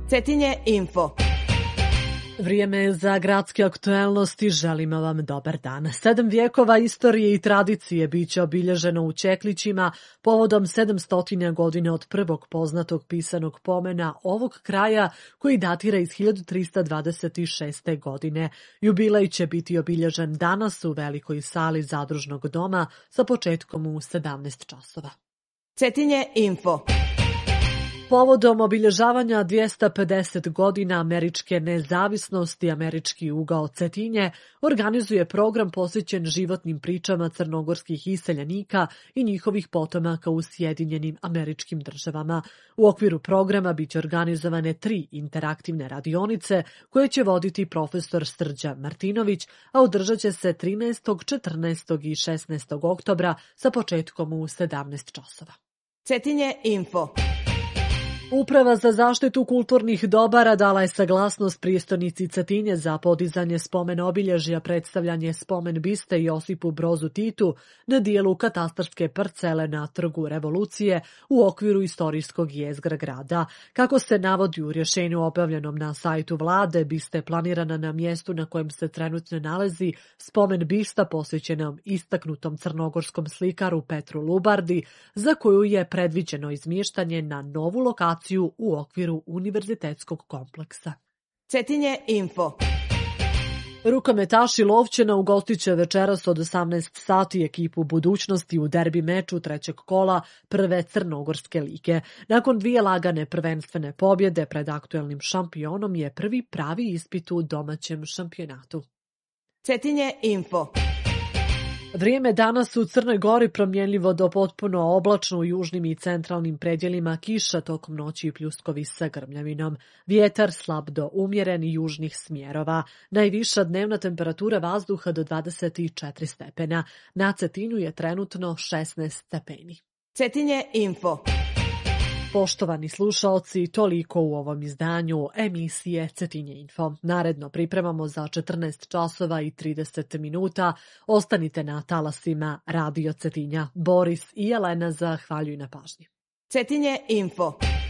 Cetinje Info. Vrijeme za gradske aktuelnosti, želimo vam dobar dan. 7 vijekova istorije i tradicije biće obilježeno u Čeklićima povodom 700 godine od prvog poznatog pisanog pomena ovog kraja koji datira iz 1326. godine. Jubilej će biti obilježen danas u velikoj sali Zadružnog doma sa početkom u 17 časova. Cetinje Info. Povodom obilježavanja 250 godina američke nezavisnosti, Američki ugao Cetinje organizuje program posvećen životnim pričama crnogorskih iseljenika i njihovih potomaka u Sjedinjenim Američkim Državama. U okviru programa biće organizovane 3 interaktivne radionice koje će voditi profesor Srđa Martinović, a održat će se 13., 14. i 16. oktobra sa početkom u 17 časova. Cetinje Info. Uprava za zaštitu kulturnih dobara dala je saglasnost prijestolnici Cetinje za podizanje spomen obilježja, predstavljanje spomen biste Josipu Brozu Titu na dijelu katastarske parcele na Trgu Revolucije u okviru istorijskog jezgra grada. Kako se navodi u rješenju objavljenom na sajtu vlade, biste planirana na mjestu na kojem se trenutno nalazi spomen bista posvećenom istaknutom crnogorskom slikaru Petru Lubardi, za koju je predviđeno izmještanje na novu lokaciju u okviru univerzitetskog kompleksa. Cetinje Info. Rukometaši Lovćena ugostit će večeras od 18 sati ekipu Budućnosti u derbi meču trećeg kola prve Crnogorske lige. Nakon 2 lagane prvenstvene pobjede pred aktuelnim šampionom je prvi pravi ispit u domaćem šampionatu. Cetinje Info. Vrijeme danas u Crnoj Gori promjenljivo do potpuno oblačno, u južnim i centralnim predjelima kiša tokom noći i pljuskovi sa grmljavinom. Vjetar slab do umjeren i južnih smjerova. Najviša dnevna temperatura vazduha do 24 stepena. Na Cetinju je trenutno 16 stepeni. Cetinje Info. Poštovani slušaoci, toliko u ovom izdanju emisije Cetinje Info. Naredno pripremamo za 14 časova i 30 minuta. Ostanite na talasima Radio Cetinja. Boris i Jelena zahvaljuju na pažnji. Cetinje Info.